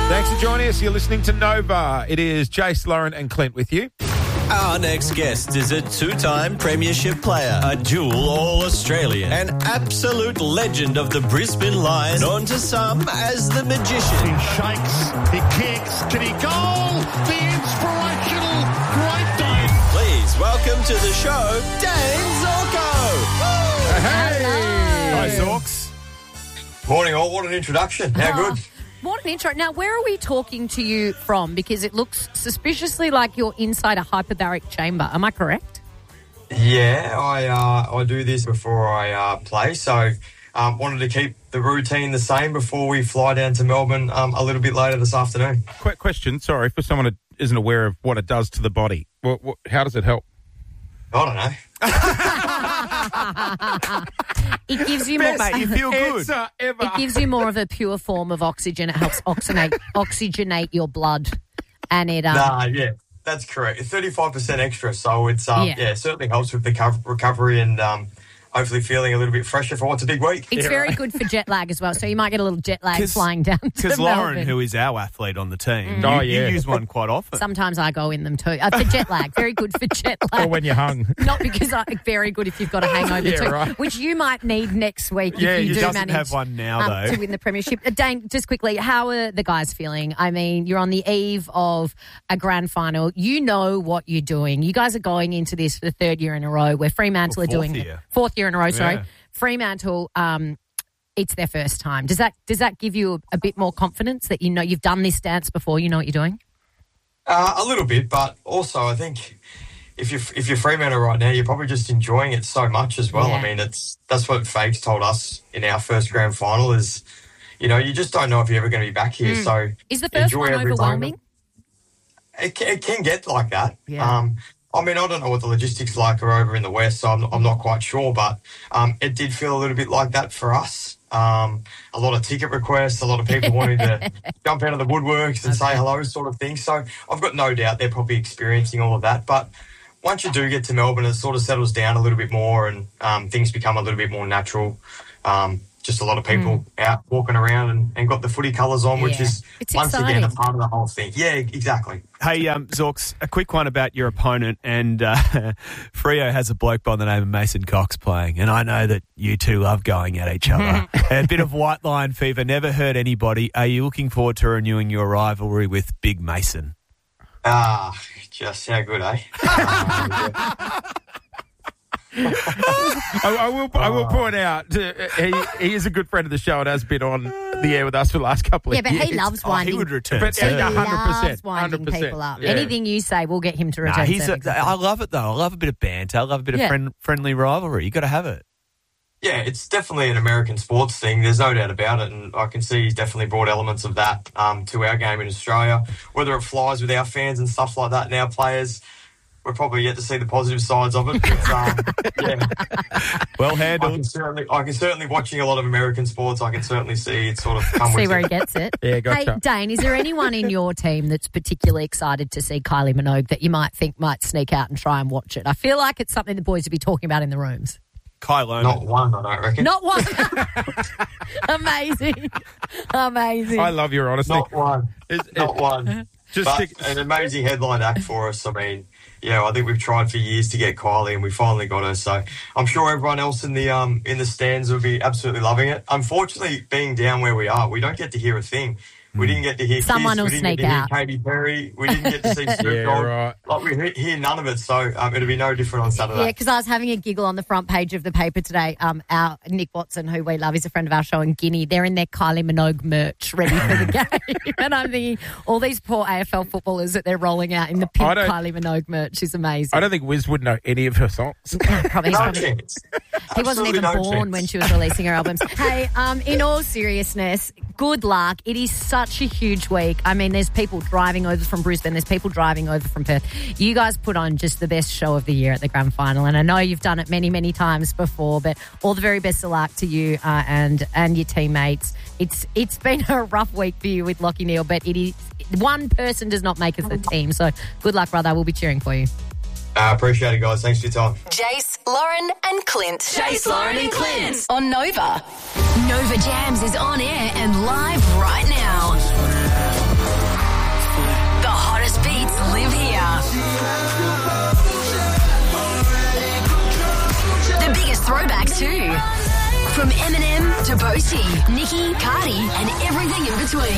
Thanks for joining us. You're listening to Nova. It is Jace, Lauren and Clint with you. Our next guest is a two-time premiership player, a dual All-Australian, an absolute legend of the Brisbane Lions, known to some as the Magician. He shakes, he kicks, can he goal? The inspirational great Dane. Please welcome to the show, Dane Zorko. Hey! Hi, Zorks. Morning all, what an introduction. How good? What an intro. Now, where are we talking to you from? Because it looks suspiciously like you're inside a hyperbaric chamber. Am I correct? Yeah, I do this before I play, so wanted to keep the routine the same before we fly down to Melbourne a little bit later this afternoon. Quick question, sorry, for someone who isn't aware of what it does to the body. How does it help? I don't know. It gives you more, Mate, you feel good. It gives you more of a pure form of oxygen. It helps oxygenate your blood, and it. Yeah, that's correct. 35% extra, so it's certainly helps with the recovery and hopefully feeling a little bit fresher for what's a big week. It's very good for jet lag as well, so you might get a little jet lag flying down to Because Melbourne. Lauren, who is our athlete on the team, you use one quite often. Sometimes I go in them too. For jet lag, very good for jet lag. Or when you're hung. Not because very good if you've got a hangover too, right. which you might need next week if you do doesn't manage have one now, though. to win the premiership. Dane, just quickly, how are the guys feeling? I mean, you're on the eve of a grand final. You know what you're doing. You guys are going into this for the third year in a row where Fremantle are doing year. Fourth year in a row, sorry. Yeah. Fremantle, it's their first time. Does that give you a bit more confidence that you know you've done this dance before, you know what you're doing? A little bit, but also I think if you're Fremantle right now, you're probably just enjoying it so much as well. Yeah. I mean, that's what Fags told us in our first grand final is, you just don't know if you're ever going to be back here. So Is the first enjoy one every overwhelming? moment. It can get like that. Yeah. I mean, I don't know what the logistics like are over in the West, so I'm not quite sure, but it did feel a little bit like that for us. A lot of ticket requests, a lot of people wanting to jump out of the woodworks and say hello sort of thing. So I've got no doubt they're probably experiencing all of that. But once you do get to Melbourne, it sort of settles down a little bit more and things become a little bit more natural. Just a lot of people out walking around and got the footy colours on, which is It's once exciting. again a part of the whole thing. Yeah, exactly. Hey, Zorks, a quick one about your opponent. And Freo has a bloke by the name of Mason Cox playing. And I know that you two love going at each other. A bit of white line fever, never hurt anybody. Are you looking forward to renewing your rivalry with Big Mason? Just how good, eh? I will point out, he is a good friend of the show and has been on the air with us for the last couple of Yeah, but years. he loves winding. He would return. But, He yeah, loves 100%, winding 100%, people up. yeah. Anything you say, we'll get him to return. I love it, though. I love a bit of banter. I love a bit of friendly rivalry. You got to have it. Yeah, it's definitely an American sports thing. There's no doubt about it, and I can see he's definitely brought elements of that to our game in Australia. Whether it flies with our fans and stuff like that and our players, we're probably yet to see the positive sides of it. But, yeah. Well handled. I can certainly watching a lot of American sports. I can certainly see it sort of come See with where it. he gets it. Yeah, gotcha. Hey, Dane, is there anyone in your team that's particularly excited to see Kylie Minogue that you might think might sneak out and try and watch it? I feel like it's something the boys would be talking about in the rooms. Kai Lohmann. Not one, I don't reckon. Not one. Amazing. I love your honesty. Not one. Not one. Just An amazing headline act for us. I mean, yeah, I think we've tried for years to get Kylie, and we finally got her. So I'm sure everyone else in the stands will be absolutely loving it. Unfortunately, being down where we are, we don't get to hear a thing. We didn't get to hear Someone Kiss. will We didn't sneak get to hear out. Katy Perry. We didn't get to see Snoop Dogg. right. Like, we hear none of it, so it'll be no different on Saturday. Yeah, because I was having a giggle on the front page of the paper today. Our Nick Watson, who we love, is a friend of our show in Guinea. They're in their Kylie Minogue merch ready for the game. And I'm thinking, all these poor AFL footballers that they're rolling out in the pink Kylie Minogue merch is amazing. I don't think Wiz would know any of her songs. Probably, No chance. he wasn't even born when she was releasing her albums. Hey, in all seriousness, good luck. It is such a huge week. I mean, there's people driving over from Brisbane. There's people driving over from Perth. You guys put on just the best show of the year at the grand final, and I know you've done it many, many times before, but all the very best of luck to you and your teammates. It's been a rough week for you with Lachie Neale, but it is one person does not make us a team. So good luck, brother. We'll be cheering for you. Appreciate it, guys. Thanks for your time. Jace, Lauren and Clint. Jace, Lauren and Clint on Nova. Nova Jams is on air and live right now. From Eminem to Boaty, Nicki, Cardi, and everything in between.